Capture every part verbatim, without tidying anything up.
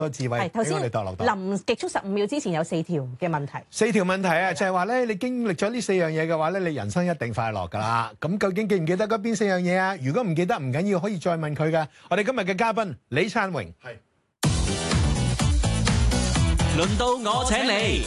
個智慧俾我哋墮落到。 臨極速十五秒之前有四條嘅問題。 四條問題啊，就係話咧，你經歷咗呢四樣嘢嘅話咧，你人生一定快樂㗎啦。咁究竟記唔記得嗰邊四樣嘢啊？如果唔記得唔緊要，可以再問佢㗎。我哋今日嘅嘉賓李燦榮，係。 輪到我請你。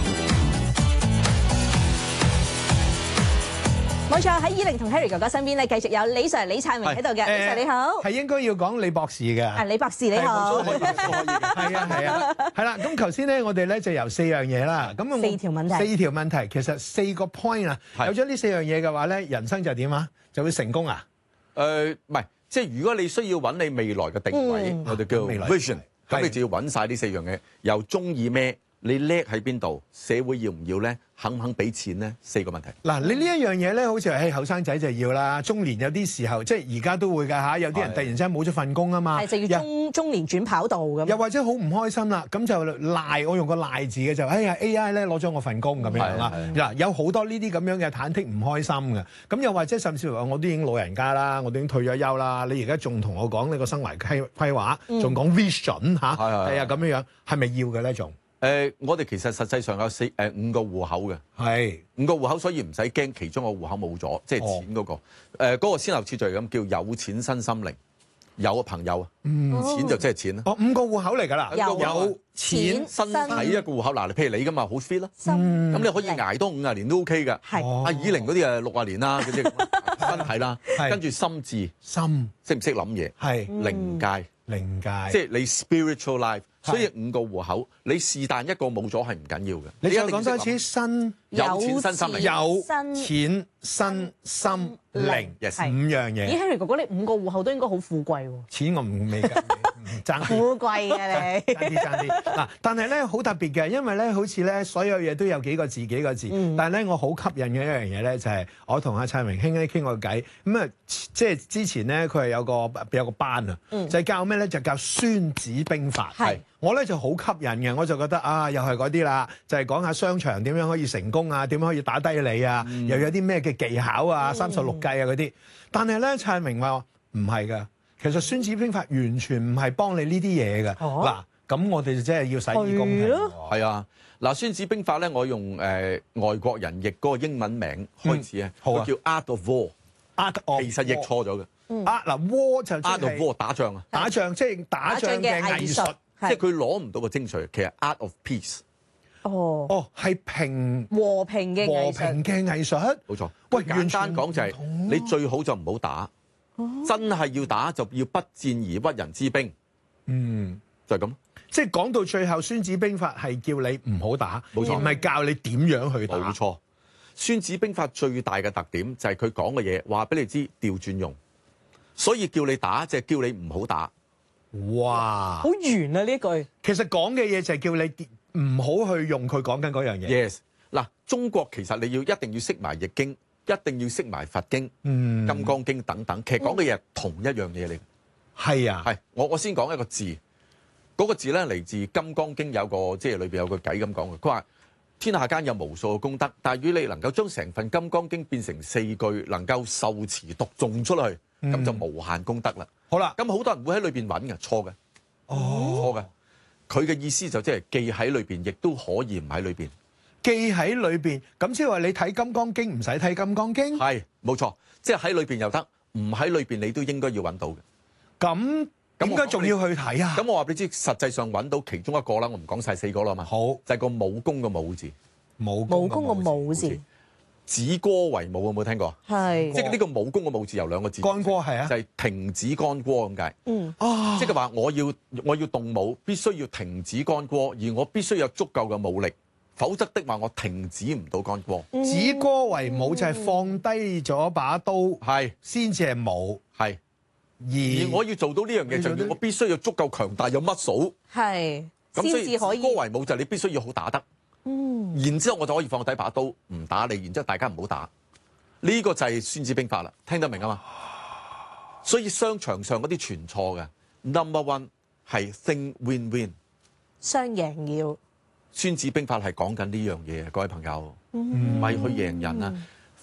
冇錯，喺依玲同 Harry 哥哥身邊咧，繼續有李 Sir 李燦榮喺度嘅。李 Sir 你好， 係應該要講李博士嘅。 啊，李博士你好。 係啊係啊，係啦。咁頭先咧，我哋咧就由四樣嘢啦。咁四條問題。 四條問題，其實四個 point 啊。有咗呢四樣嘢嘅話咧，人生就點啊？就會成功啊？ 誒，唔係，即係如果你需要揾你未來嘅定位，我哋叫 vision。咁你就要揾晒呢四樣嘢，又中意咩？你叻喺邊度？社會要唔要咧？肯唔肯俾錢咧？四個問題。 嗱，你呢一樣嘢咧，好似係後生仔就要啦，中年有啲時候，即係而家都會㗎嚇，有啲人突然之間冇咗份工啊嘛， 係就要中中年轉跑道咁。 又或者好唔開心啦，咁就賴，我用個賴字嘅就，哎呀 A I 咧攞咗我份工咁樣啦。嗱，有好多呢啲咁樣嘅忐忑唔開心嘅，咁又或者甚至乎我都已經老人家啦，我都已經退咗休啦，你而家仲同我講呢個生涯規規劃，仲講 vision 嚇，係啊咁樣樣，係咪要嘅咧仲？ 誒、呃，我哋其實實際上有四誒、呃、五個戶口嘅，係五個戶口，所以唔使驚其中個戶口冇咗，即係錢嗰、那個。誒、哦，嗰、呃那個先後次序咁叫有錢身心靈，有朋友啊，嗯、錢就即係錢啦。哦， 五個戶口嚟㗎啦， 有有錢身體一個戶口，嗱，你譬如你㗎嘛，好 fit 啦，咁、嗯、你可以捱多五十年都 OK 㗎。係，阿以玲嗰啲誒六十年啦，嗰啲身體啦，跟住心智，心識唔識諗嘢？係靈界，靈界，即係你 spiritual life。所以五個戶口，你是但一個冇咗係唔緊要嘅。你再講多次，身有錢身心靈， 有錢身心靈，係五樣嘢。 咦 Harry 哥哥，你五個戶口都應該好富貴喎。 錢我唔未㗎，爭啲。 富貴嘅你。 爭啲爭啲。嗱，但係咧好特別嘅，因為咧好似咧所有嘢都有幾個字幾個字，嗯、但係咧我好吸引嘅一樣嘢咧就係我同阿燦榮兄咧傾過偈，咁啊即係之前咧佢係有個有個班啊，嗯、就係教咩咧？就教孫子兵法。係。我咧就好吸引嘅，我就覺得啊，又係嗰啲啦，就係、是、講下商場點樣可以成功啊，點樣可以打低你啊，嗯、又有啲咩嘅技巧啊，三十六計啊嗰啲。但係咧，燦榮話唔係㗎，其實孫子兵法完全唔係幫你呢啲嘢㗎。嗱、啊，咁我哋就真係要洗耳恭聽。 係啊，嗱，孫子兵法咧，我用誒、呃、外國人譯嗰個英文名開始、嗯、好啊，佢叫 Art of War，Art of 其實譯錯咗嘅。 嗯、啊嗱 ，War 就即係 Art of War 打仗啊， 打仗即係打仗嘅藝術。 即係佢攞唔到個精髓，其實 art of peace。 哦， 哦，係平和平嘅和平嘅藝術， 冇錯。喂，簡單講就係、是、你最好就唔好打，哦、真係要打就要不戰而屈人之兵。嗯，就係咁。 即係講到最後，《孫子兵法》係叫你唔好打，冇錯，唔係教你點樣去打。 冇錯，《孫子兵法》最大嘅特點就係佢講嘅嘢話俾你知調轉用，所以叫你打就係、是、叫你唔好打。 哇！ 好圓啊呢句， 其實講嘅嘢就係叫你唔好去用佢講緊嗰樣嘢。 Yes， 嗱，中國其實你要一定要識埋易經，一定要識埋佛經、嗯、金剛經等等，其實講嘅嘢係同一樣嘢嚟。 係啊， 係我我先講一個字，嗰、那個字咧嚟自金剛經有個即係裏邊有個偈咁講嘅，佢話天下間有無數嘅功德，但係如果你能夠將成份金剛經變成四句，能夠受持讀誦出去，咁、嗯、就無限功德啦。好啦，咁好多人會喺裏邊揾嘅，錯嘅，哦，錯嘅。佢嘅意思就即係既喺裏邊，亦都可以唔喺裏邊。 既喺裏邊，咁即係話你睇《金剛經》唔使睇《金剛經》？係， 冇錯，即係喺裏邊又得，唔喺裏邊你都應該要揾到嘅。 咁點解仲要去睇啊？ 咁我話俾你知，實際上揾到其中一個啦，我唔講晒四個啦嘛。好，就係個武功嘅武字。 武武功嘅武字。 止戈為武有冇聽過？係，即係呢個武功嘅武字由兩個字。干戈係啊，就係停止干戈咁解。嗯，啊，即係話我要我要動武，必須要停止干戈，而我必須有足夠嘅武力，否則的話我停止唔到干戈。 止戈為武就係放低咗把刀，係先至係武，係。 而而我要做到呢樣嘢，就要我必須要足夠強大，有乜數？係，咁所以止戈為武就係你必須要好打得。嗯，然之後我就可以放低把刀，唔打你，然之後大家唔好打，呢、這個就係孫子兵法啦，聽得明啊嘛？所以商場上嗰啲全錯嘅 ，number one 係 think win win， 雙贏要。 孫子兵法係講緊呢樣嘢，各位朋友，唔係去贏人啊，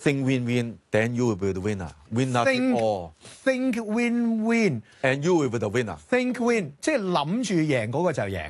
think win win，then you will be the winner. Winner take Think- all, Think win win。 and you will be the winner. Think win，即係諗住贏嗰個就贏。